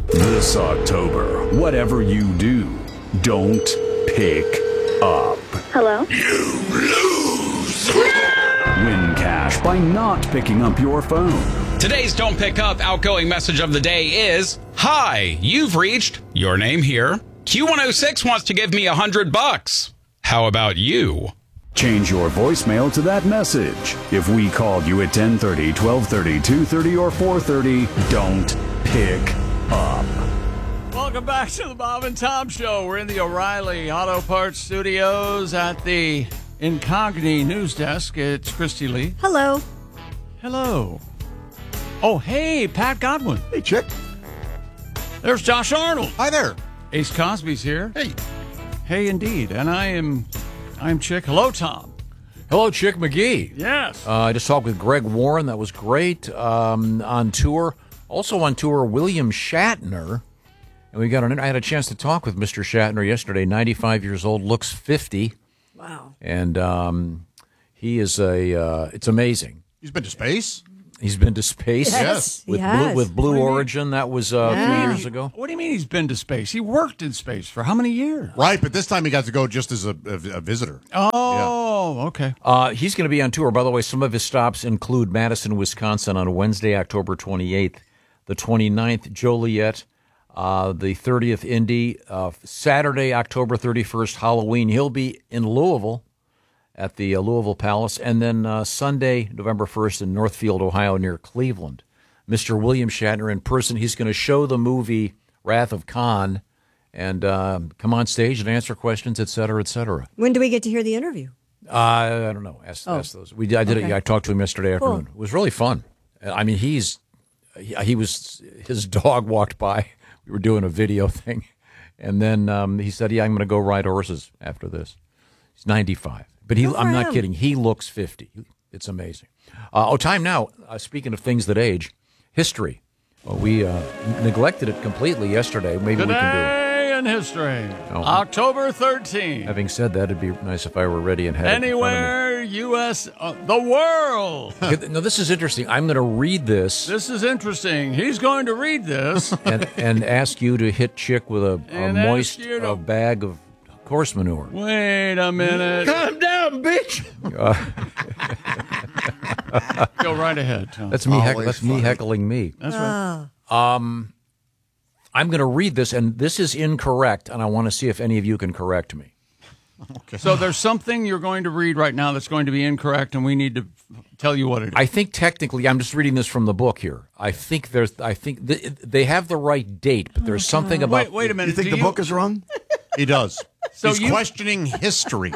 This October, whatever you do, don't pick up. Hello? You lose! Win cash by not picking up your phone. Today's Don't Pick Up outgoing message of the day is, Hi, you've reached your name here. Q106 wants to give me $100. How about you? Change your voicemail to that message. If we called you at 10:30, 12:30, 2:30, or 4:30, don't pick up. Welcome back to the Bob and Tom Show. We're in the O'Reilly Auto Parts Studios at the Incogni News Desk. It's Christy Lee. Hello. Hello. Oh, hey, Pat Godwin. Hey, Chick. There's Josh Arnold. Hi there. Ace Cosby's here. Hey. Hey, indeed. And I'm Chick. Hello, Tom. Hello, Chick McGee. Yes. I just talked with Greg Warren. That was great. On tour. Also on tour, William Shatner. And I had a chance to talk with Mr. Shatner yesterday. 95 years old, looks 50. Wow. And he is it's amazing. He's been to space? He's been to space. Yes, he with has. with Blue Origin. That was a few years ago. What do you mean he's been to space? He worked in space for how many years? Right, but this time he got to go just as a visitor. Oh, okay. He's going to be on tour. By the way, some of his stops include Madison, Wisconsin on Wednesday, October 28th, the 29th, Joliet, the 30th, Indy, Saturday, October 31st, Halloween. He'll be in Louisville at the Louisville Palace, and then Sunday, November 1st in Northfield, Ohio, near Cleveland. Mr. William Shatner in person. He's going to show the movie Wrath of Khan and come on stage and answer questions, et cetera, et cetera. When do we get to hear the interview? I don't know. Ask those. I did it. I talked to him yesterday afternoon. It was really fun. I mean, his dog walked by. We were doing a video thing, and then he said, "Yeah, I'm going to go ride horses after this." He's 95, but I'm not kidding. He looks 50. It's amazing. Time now. Speaking of things that age, history. We neglected it completely yesterday. Maybe we can do it. Today in history, October 13th. Having said that, it'd be nice if I were ready and had it in front of me. Anywhere, U.S., the world. Okay, now, this is interesting. I'm going to read this. This is interesting. He's going to read this. and ask you to hit Chick with a moist bag of horse manure. Wait a minute. Calm down, bitch. Go right ahead, Tom. That's me. That's me heckling me. That's right. I'm going to read this, and this is incorrect, and I want to see if any of you can correct me. Okay. So there's something you're going to read right now that's going to be incorrect, and we need to tell you what it is. I think technically, I'm just reading this from the book here. I think they have the right date, but there's something about. Wait a minute. You think the book is wrong? He does. So He's questioning history.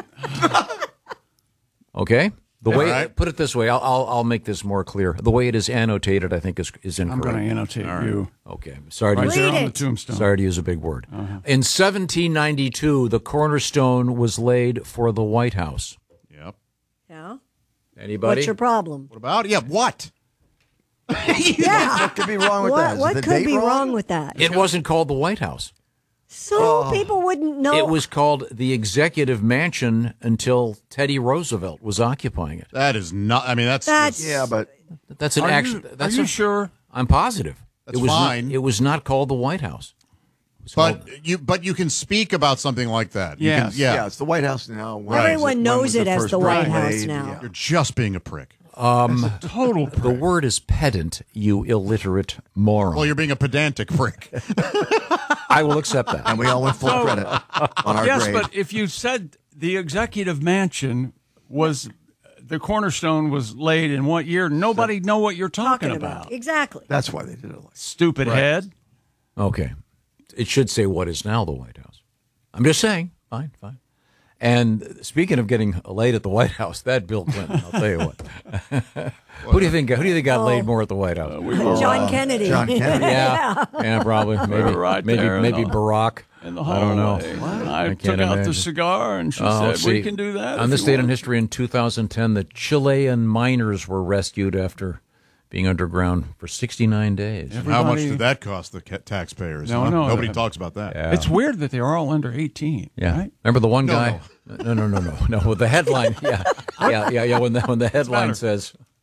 Okay. Right. Put it this way, I'll make this more clear. The way it is annotated, I think, is incorrect. I'm going to annotate you. Okay. Sorry to Right use there on the tombstone. Sorry to use a big word. In 1792, the cornerstone was laid for the White House. Yep. Yeah. Anybody? What's your problem? What about? Yeah, what? Yeah. What could be wrong with that? Is What the could date be wrong? wrong with that? It wasn't called the White House. So people wouldn't know. It was called the Executive Mansion until Teddy Roosevelt was occupying it. That is not. I mean, that's Yeah, but That's an Are action. you, That's are you sure? I'm positive. That's it was fine. It was not called the White House. But you can speak about something like that. You Yes. can, yeah. yeah, it's the White House now. Everyone knows it as the White House now. You're just being a prick. Total The word is pedant, you illiterate moron. Well, you're being a pedantic prick. I will accept that. And we all went full credit on our Yes, grade. but if you said the executive mansion was the cornerstone was laid in what year, nobody know what you're talking about. Exactly. That's why they did it like Stupid head. Okay. It should say what is now the White House. I'm just saying. Fine. And speaking of getting laid at the White House, that Bill Clinton, I'll tell you what. Who do you think got laid more at the White House? John Kennedy. John Kennedy. Yeah, probably. Maybe right maybe there maybe in the- Barack. In the I don't know. hallway. I I can't took out imagine. the cigar and she Oh, said, "We can do that." On if this you date in want." history in 2010, the Chilean miners were rescued after being underground for 69 days. How much did that cost the taxpayers? No. Nobody talks about that. Yeah. It's weird that they are all under 18. Yeah. Right? Remember the one guy? No. With the headline, yeah. When the headline says,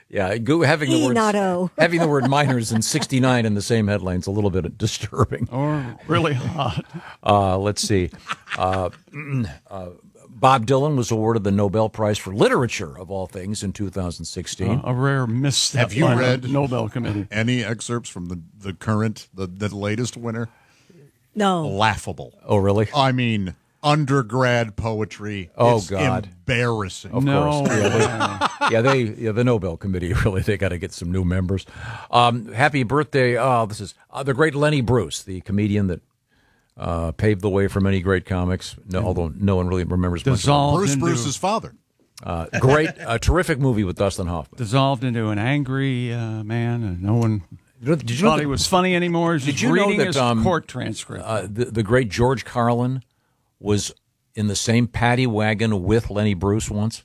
Yeah, having the word minors in 69 in the same headline is a little bit disturbing. Or really hot. Let's see. Bob Dylan was awarded the Nobel Prize for Literature, of all things, in 2016. A rare misstep. Have you read the Nobel Committee? Any excerpts from the current, the latest winner? No. Laughable. Oh, really? I mean, undergrad poetry. Oh, it's God. Embarrassing. Of course. The Nobel Committee, really, they got to get some new members. Happy birthday. This is the great Lenny Bruce, the comedian that paved the way for many great comics, although no one really remembers much of Bruce Bruce's father. Terrific movie with Dustin Hoffman. Dissolved into an angry man, and no one Did you thought he was funny anymore. Did you reading know that his court transcript? The great George Carlin was in the same paddy wagon with Lenny Bruce once?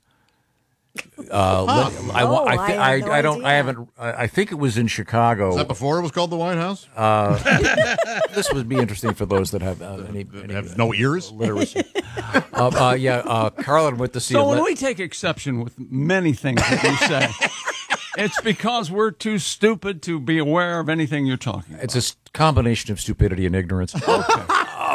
I think it was in Chicago. Was that before it was called the White House? This would be interesting for those that have any have no ears. Literacy. Carlin went to see. So when we take exception with many things that you say, it's because we're too stupid to be aware of anything you're talking about. It's a combination of stupidity and ignorance. Okay.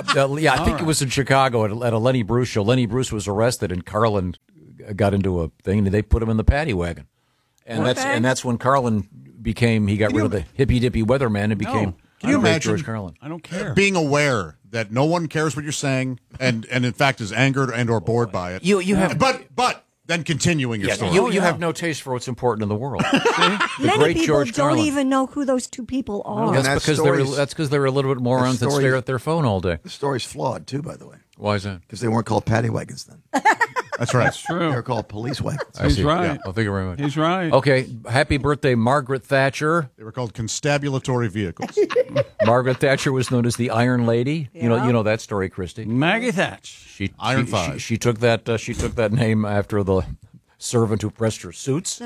I think it was in Chicago at a Lenny Bruce show. Lenny Bruce was arrested, and Carlin got into a thing, and they put him in the paddy wagon. And that's when Carlin he got rid of the hippy dippy weatherman and became Can you imagine George Carlin. I don't care. Being aware that no one cares what you're saying, and in fact is angered and or bored by it. You have, but then continuing your story. You have no taste for what's important in the world. Many people don't even know who those two people are. No, that's because they're a little bit morons that stare at their phone all day. The story's flawed, too, by the way. Why is that? Because they weren't called paddy wagons then. That's right. That's true. They were called police wagons. He's right. Yeah, thank you very much. He's right. Okay, happy birthday, Margaret Thatcher. They were called constabulatory vehicles. Margaret Thatcher was known as the Iron Lady. Yeah. You know that story, Christy. Maggie Thatch. She took that name after the servant who pressed her suits.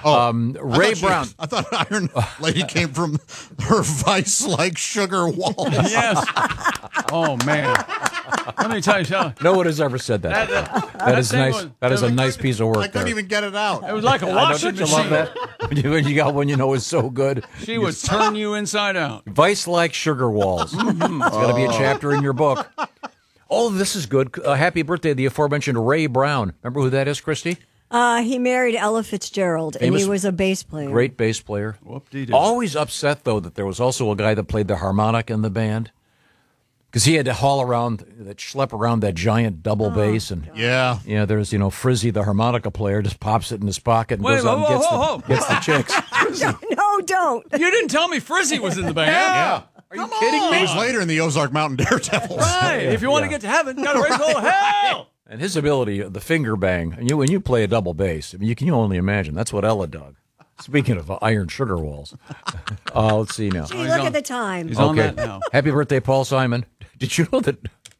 Ray Brown. I thought Iron Lady came from her vice-like sugar walls. Yes. Oh, man. Let me tell you something. No one has ever said that. That is nice. That is a nice piece of work. I couldn't there. even get it out. It was like a washing Don't you love machine. that? When you got one you know is so good. She would turn you inside out. Vice-like sugar walls. It's got to be a chapter in your book. Oh, this is good. Happy birthday, the aforementioned Ray Brown. Remember who that is, Christy? He married Ella Fitzgerald, and he was a bass player. Great bass player. Whoop-dee-doo. Always upset, though, that there was also a guy that played the harmonic in the band. Because he had to schlep around that giant double bass. And Yeah. there's, Frizzy, the harmonica player, just pops it in his pocket and goes out and gets the chicks. No, don't. You didn't tell me Frizzy was in the band. Yeah. Are you kidding me? It was later in the Ozark Mountain Daredevils. Right. If you want to get to heaven, got to raise all hell. And his ability, the finger bang, when you play a double bass, I mean, you can only imagine. That's what Ella dug. Speaking of iron sugar walls. Let's see now. Gee, look at the time. He's on that now. Happy birthday, Paul Simon. Did you know that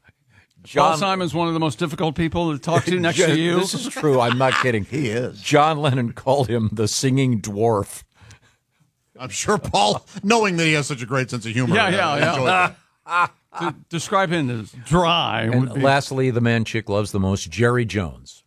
Paul Simon's one of the most difficult people to talk to next to you? This is true. I'm not kidding. He is. John Lennon called him the singing dwarf. I'm sure Paul, knowing that he has such a great sense of humor. Yeah. To describe him as dry. And lastly, the man chick loves the most, Jerry Jones.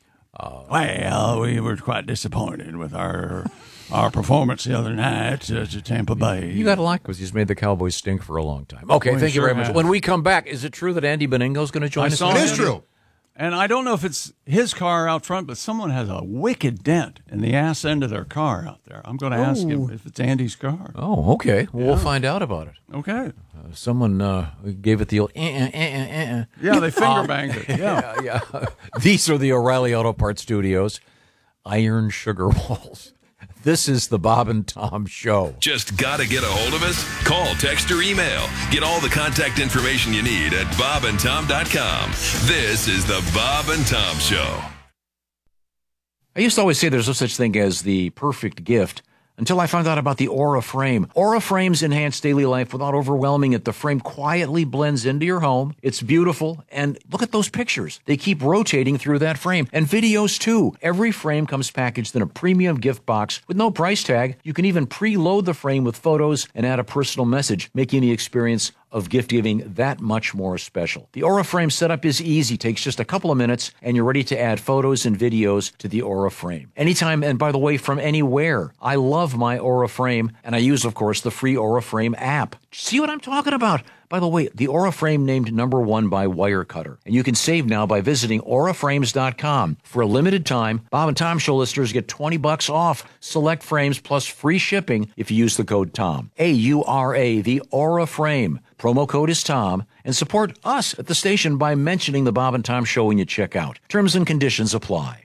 Well, we were quite disappointed with our performance the other night to Tampa Bay. You got to like, because he's made the Cowboys stink for a long time. Okay, Well, thank you sure very much. has. When we come back, is it true that Andy Beningo's going to join I us? saw It him. is true. And I don't know if it's his car out front, but someone has a wicked dent in the ass end of their car out there. I'm going to ask him if it's Andy's car. Oh, okay. Well, we'll find out about it. Okay. Someone gave it the old Yeah, they finger banged it. Yeah. yeah. These are the O'Reilly Auto Parts Studios. Iron sugar walls. This is the Bob and Tom Show. Just gotta get a hold of us? Call, text, or email. Get all the contact information you need at bobandtom.com. This is the Bob and Tom Show. I used to always say there's no such thing as the perfect gift until I found out about the Aura Frame. Aura Frames enhance daily life without overwhelming it. The frame quietly blends into your home. It's beautiful. And look at those pictures. They keep rotating through that frame. And videos, too. Every frame comes packaged in a premium gift box with no price tag. You can even preload the frame with photos and add a personal message, making the experience of gift giving that much more special. The Aura Frame setup is easy, takes just a couple of minutes, and you're ready to add photos and videos to the Aura Frame. Anytime, and by the way, from anywhere. I love my Aura Frame, and I use, of course, the free Aura Frame app. See what I'm talking about? By the way, the Aura Frame named #1 by Wirecutter. And you can save now by visiting auraframes.com. For a limited time, Bob and Tom Show listeners get $20 off select frames plus free shipping if you use the code TOM. AURA, the Aura Frame. Promo code is TOM. And support us at the station by mentioning the Bob and Tom Show when you check out. Terms and conditions apply.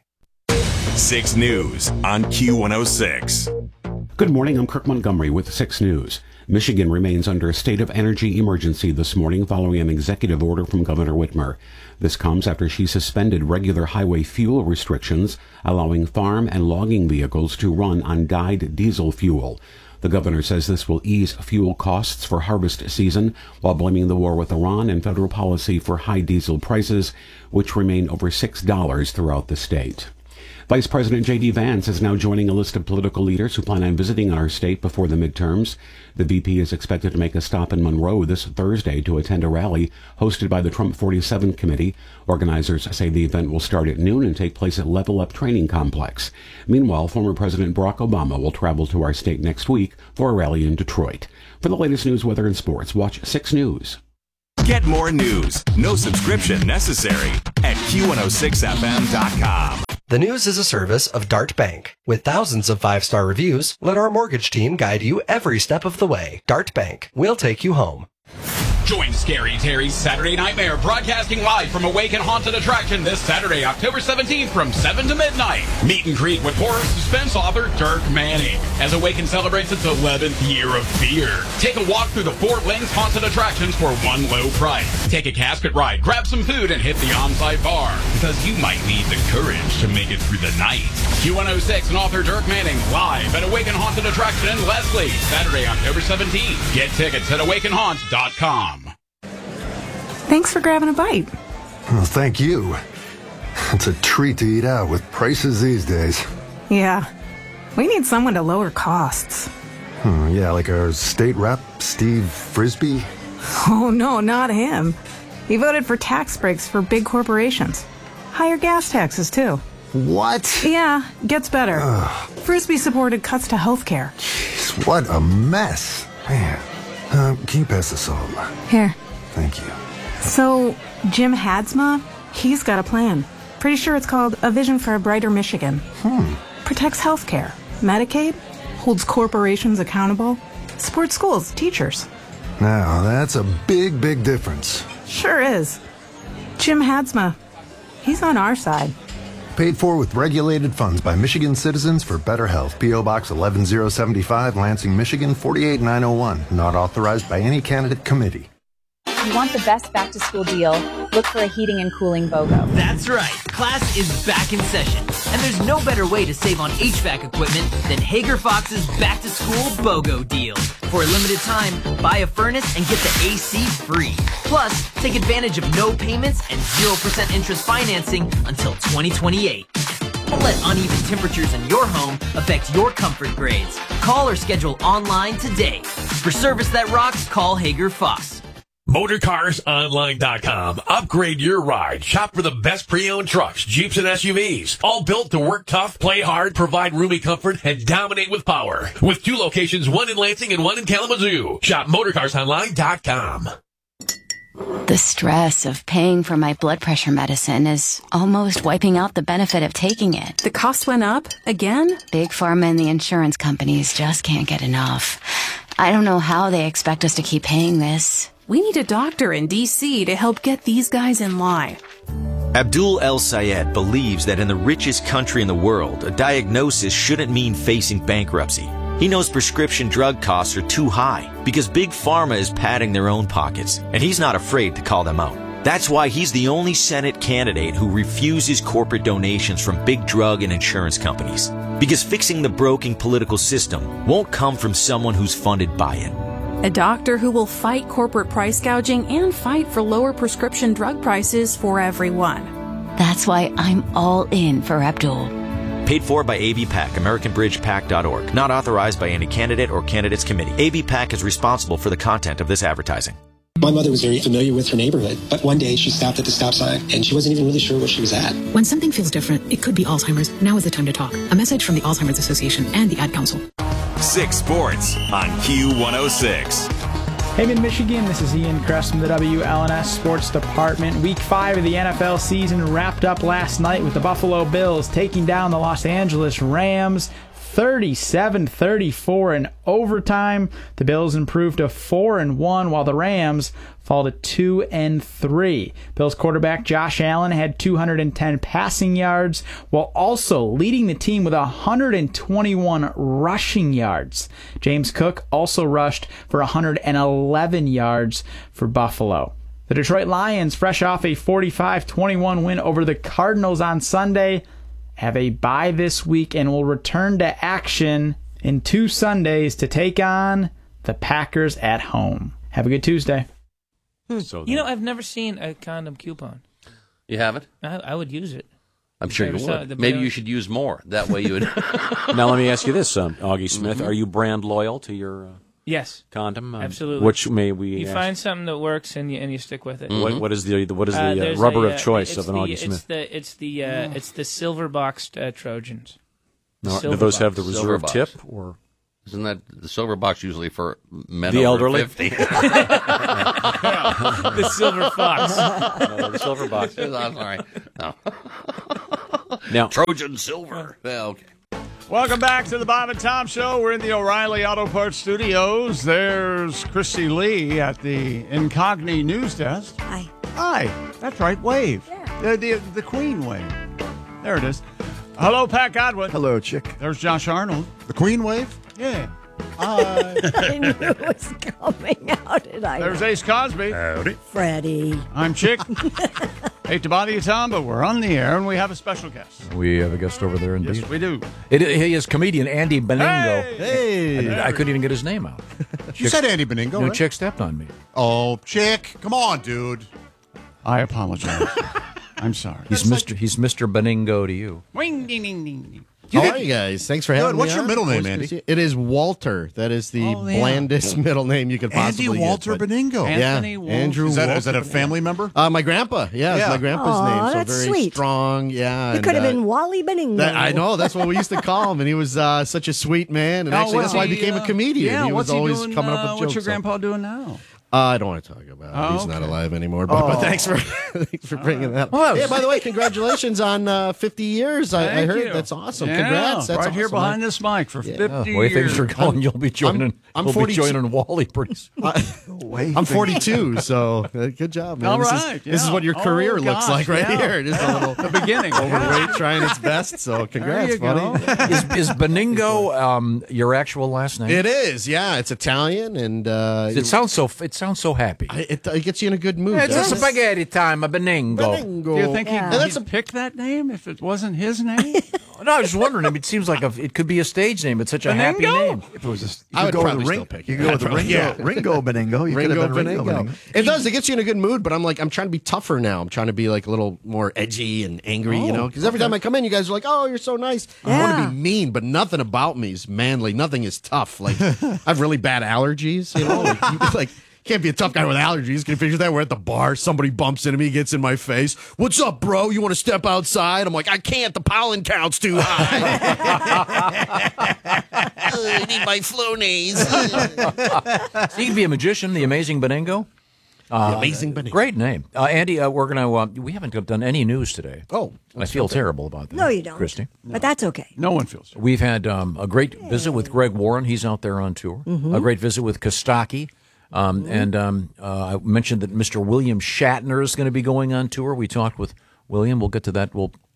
6 News on Q106. Good morning, I'm Kirk Montgomery with 6 News. Michigan remains under a state of energy emergency this morning following an executive order from Governor Whitmer. This comes after she suspended regular highway fuel restrictions, allowing farm and logging vehicles to run on dyed diesel fuel. The governor says this will ease fuel costs for harvest season while blaming the war with Iran and federal policy for high diesel prices, which remain over $6 throughout the state. Vice President J.D. Vance is now joining a list of political leaders who plan on visiting our state before the midterms. The VP is expected to make a stop in Monroe this Thursday to attend a rally hosted by the Trump 47 Committee. Organizers say the event will start at noon and take place at Level Up Training Complex. Meanwhile, former President Barack Obama will travel to our state next week for a rally in Detroit. For the latest news, weather, and sports, watch 6 News. Get more news, no subscription necessary, at Q106FM.com. The News is a service of Dart Bank. With thousands of 5-star reviews, let our mortgage team guide you every step of the way. Dart Bank. We'll take you home. Join Scary Terry's Saturday Nightmare, broadcasting live from Awaken Haunted Attraction this Saturday, October 17th from 7 to midnight. Meet and greet with horror suspense author Dirk Manning as Awaken celebrates its 11th year of fear. Take a walk through the 4 Links haunted attractions for one low price. Take a casket ride, grab some food, and hit the on-site bar, because you might need the courage to make it through the night. Q106 and author Dirk Manning live at Awaken Haunted Attraction in Leslie, Saturday, October 17th. Get tickets at awakenhaunt.com. Thanks for grabbing a bite. Well, thank you. It's a treat to eat out with prices these days. Yeah. We need someone to lower costs. Yeah, like our state rep, Steve Frisbee? Oh, no, not him. He voted for tax breaks for big corporations. Higher gas taxes, too. What? Yeah, gets better. Frisbee supported cuts to health care. Jeez, what a mess. Man. Can you pass the salt? Here. Thank you. So, Jim Hadsma, he's got a plan. Pretty sure it's called A Vision for a Brighter Michigan. Protects healthcare, Medicaid, holds corporations accountable, supports schools, teachers. Now, that's a big, big difference. Sure is. Jim Hadsma, he's on our side. Paid for with regulated funds by Michigan Citizens for Better Health. P.O. Box 11075, Lansing, Michigan 48901. Not authorized by any candidate committee. If you want the best back-to-school deal, look for a heating and cooling BOGO. That's right. Class is back in session. And there's no better way to save on HVAC equipment than Hager Fox's back-to-school BOGO deal. For a limited time, buy a furnace and get the AC free. Plus, take advantage of no payments and 0% interest financing until 2028. Don't let uneven temperatures in your home affect your comfort grades. Call or schedule online today. For service that rocks, call Hager Fox. MotorCarsOnline.com. Upgrade your ride. Shop for the best pre-owned trucks, Jeeps, and SUVs. All built to work tough, play hard, provide roomy comfort, and dominate with power. With 2 locations, one in Lansing and one in Kalamazoo. Shop MotorCarsOnline.com. The stress of paying for my blood pressure medicine is almost wiping out the benefit of taking it. The cost went up again? Big Pharma and the insurance companies just can't get enough. I don't know how they expect us to keep paying this. We need a doctor in D.C. to help get these guys in line. Abdul El Sayed believes that in the richest country in the world, a diagnosis shouldn't mean facing bankruptcy. He knows prescription drug costs are too high because Big Pharma is padding their own pockets, and he's not afraid to call them out. That's why he's the only Senate candidate who refuses corporate donations from big drug and insurance companies. Because fixing the broken political system won't come from someone who's funded by it. A doctor who will fight corporate price gouging and fight for lower prescription drug prices for everyone. That's why I'm all in for Abdul. Paid for by ABPAC, AmericanBridgePAC.org. Not authorized by any candidate or candidates committee. ABPAC is responsible for the content of this advertising. My mother was very familiar with her neighborhood, but one day she stopped at the stop sign and she wasn't even really sure where she was at. When something feels different, it could be Alzheimer's. Now is the time to talk. A message from the Alzheimer's Association and the Ad Council. 6 Sports on Q106. Haven, Michigan, this is Ian Kress from the WLNS Sports Department. Week 5 of the NFL season wrapped up last night with the Buffalo Bills taking down the Los Angeles Rams 37-34 in overtime. The Bills improved to 4-1, while the Rams fall to 2-3. Bills quarterback Josh Allen had 210 passing yards, while also leading the team with 121 rushing yards. James Cook also rushed for 111 yards for Buffalo. The Detroit Lions, fresh off a 45-21 win over the Cardinals on Sunday, have a bye this week and will return to action in 2 Sundays to take on the Packers at home. Have a good Tuesday. So I've never seen a condom coupon. You haven't? I would use it. I'm sure you would. Maybe you should use more. That way you would. Now let me ask you this, Augie Smith. Are you brand loyal to your yes condom? Absolutely. Which may we You find something that works and you stick with it. What is the rubber of choice of an Augie Smith? It's the silver boxed Trojans. No, do those have the reserve tip or? Isn't that the silver box usually for men the over elderly? 50? The silver fox. No, the silver box. I'm sorry. No. Now, Trojan silver. Well, okay. Welcome back to the Bob and Tom Show. We're in the O'Reilly Auto Parts Studios. There's Christy Lee at the Incogni News Desk. Hi. Hi. That's right. Wave. Yeah. The Queen wave. There it is. Hello, Pat Godwin. Hello, Chick. There's Josh Arnold. The Queen wave? Yeah. I knew it was coming out. There's Ace Cosby. Howdy. Freddie. I'm Chick. Hate to bother you, Tom, but we're on the air and we have a special guest. We have a guest over there, indeed. Yes, we do. He is comedian Andy Beningo. Hey! I couldn't even get his name out. You said Andy Beningo, right? Chick stepped on me. Oh, Chick. Come on, dude. I apologize. I'm sorry. He's Mr. Beningo to you. Ring, ding, ding, ding, ding. How are you guys? Thanks for having me. What's your middle name, Andy? It is Walter. That is the blandest middle name you could possibly Andy Walter get, Beningo. Anthony Walter. Andrew Is Walter. that a family member? My grandpa. Yeah, it's my grandpa's name. So that's very sweet. strong. Yeah. It could have been Wally Beningo. I know. That's what we used to call him. And he was such a sweet man. And actually, that's why I became a comedian. Yeah, he was always doing, coming up with jokes. What's your grandpa doing now? I don't want to talk about it. He's not alive anymore. But thanks for bringing that up. Yeah, by the way, congratulations on 50 years. I heard that's awesome. Yeah, Congrats. That's right here awesome. behind this mic for 50 The years. way things are going, you'll be joining. I'm You'll 42. be joining Wally pretty soon. I'm 42, so good job, man. All this right. This is what your career looks like right yeah. here. Just a little the beginning. overweight, trying its best. So congrats, buddy. Is Beningo your actual last name? It is. Yeah, it's Italian, and It sounds so happy. it gets you in a good mood. It's a spaghetti time, a Beningo. Beningo. Do you think that's he'd pick that name if it wasn't his name? No, I was just wondering. I mean, it seems like it could be a stage name. It's such a happy name. If it was I would go with probably the still pick it. You go with the Ringo Beningo. You could have been Ringo Beningo. It does. It gets you in a good mood, but I'm trying to be tougher now. I'm trying to be like a little more edgy and angry, because every time I come in, you guys are like, "Oh, you're so nice." I want to be mean, but nothing about me is manly. Nothing is tough. Like I have really bad allergies, like. Can't be a tough guy with allergies. Can you picture that? We're at the bar. Somebody bumps into me, gets in my face. What's up, bro? You want to step outside? I'm like, I can't. The pollen count's too high. I need my Flonase. So you could be a magician, the amazing Beningo. The amazing Beningo. Great name. Andy, we're going to, we haven't done any news today. Oh. I feel terrible about that. No, you don't. Christy. But that's okay. No one feels. We've had a great visit with Greg Warren. He's out there on tour. Mm-hmm. A great visit with Kostaki. And I mentioned that Mr. William Shatner is going to be going on tour. We talked with William. We'll get to that. We'll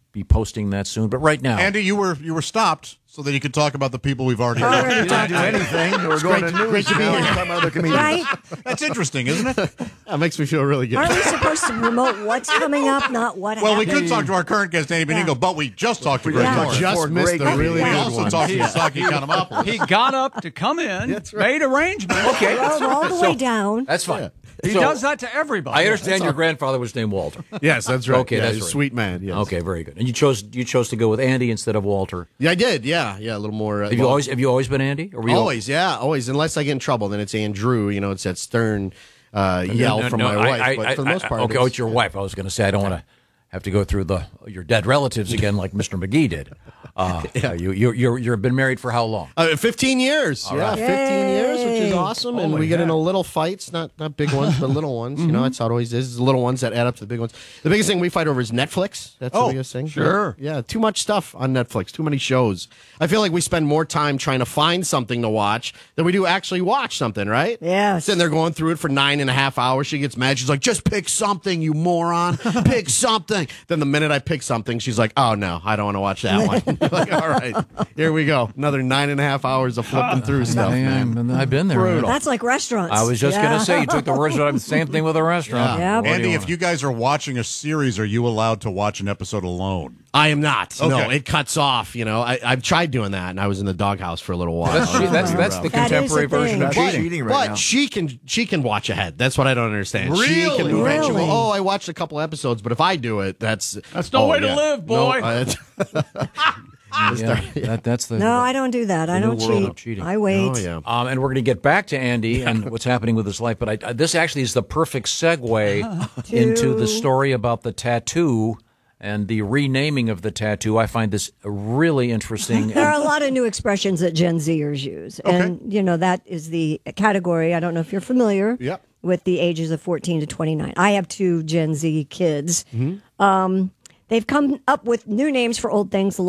be posting that soon. But right now, Andy, you were stopped so that you could talk about the people we've already We didn't do anything. We're going to news. Some other comedians. Right? That's interesting, isn't it? That makes me feel really good. Aren't we supposed to promote what's coming up, not what Well, we happened? could talk to our current guest, Andy Beningo, but we just talked to Greg Yeah. Morris. Just missed the really We good also one. talked to Saki Kanamopoulos. He got up to come in, That's right. made arrangements. okay, Drove all the way down. that's fine. He So, does that to everybody. I understand your grandfather was named Walter. Yes, that's right. Okay, Yeah, that's he's a right. sweet man. Yes. Okay, very good. And you chose to go with Andy instead of Walter. Yeah, I did. Yeah, a little more. Have you always been Andy? Or were you Always, Unless I get in trouble, then it's Andrew. It's that stern yell from my wife. But for the most part, okay, it's your wife. I was going to say I don't want to have to go through your dead relatives again, like Mr. McGee did. You've been married for how long? 15 years. All Yeah, right. 15 years, which is awesome. And we get into little fights, not big ones, but little ones. That's how it always is. It's the little ones that add up to the big ones. The biggest thing we fight over is Netflix. That's the biggest thing. sure. Yeah, too much stuff on Netflix, too many shows. I feel like we spend more time trying to find something to watch than we do actually watch something, right? Yes. Sitting there going through it for 9.5 hours. She gets mad. She's like, just pick something, you moron. Pick something. Then the minute I pick something, she's like, oh, no, I don't want to watch that one. Like, all right, here we go. Another 9.5 hours of flipping through stuff, man. I've been there. Brutal. That's like restaurants. I was just going to say, you took the words out of the same thing with a restaurant. Yeah. What do Andy, you if want? you guys are watching a series, are you allowed to watch an episode alone? I am not. No, Okay. it cuts off. I've tried doing that, and I was in the doghouse for a little while. That's the That is contemporary a version of thing. cheating. But she can watch ahead. That's what I don't understand. She can Really? eventually. Really? Oh, I watched a couple episodes, but if I do it, that's no way to live, boy. That's the No, I don't do that. I new don't world of cheat. cheating. I wait. Oh, yeah. And we're going to get back to Andy and what's happening with his life. But this actually is the perfect segue into the story about the tattoo and the renaming of the tattoo. I find this really interesting. There are a lot of new expressions that Gen Zers use. And, that is the category. I don't know if you're familiar Yep. with the ages of 14 to 29. I have 2 Gen Z kids. They've come up with new names for old things